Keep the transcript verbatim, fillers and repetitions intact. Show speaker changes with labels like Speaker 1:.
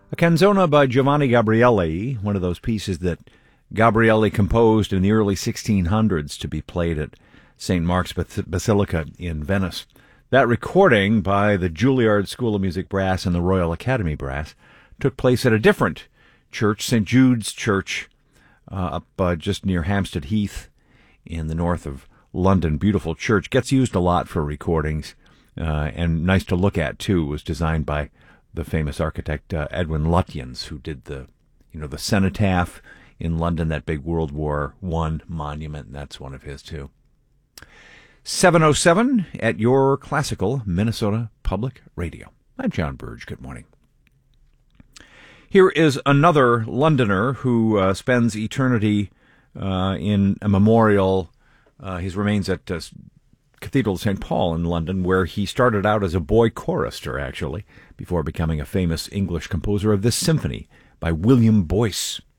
Speaker 1: A canzona by Giovanni Gabrieli, one of those pieces that Gabrieli composed in the early sixteen hundreds to be played at Saint Mark's Basilica in Venice. That recording by the Juilliard School of Music Brass and the Royal Academy Brass took place at a different church, Saint Jude's Church, uh, up uh, just near Hampstead Heath in the north of London. Beautiful church. Gets used a lot for recordings, uh, and nice to look at, too. It was designed by the famous architect uh, Edwin Lutyens, who did the, you know, the cenotaph in London, that big World War One monument, and that's one of his, too. seven oh seven at your classical Minnesota Public Radio. I'm John Burge. Good morning. Here is another Londoner who uh, spends eternity uh, in a memorial. Uh, his remains at uh, Cathedral of Saint Paul in London, where he started out as a boy chorister, actually, before becoming a famous English composer of this symphony by William Boyce.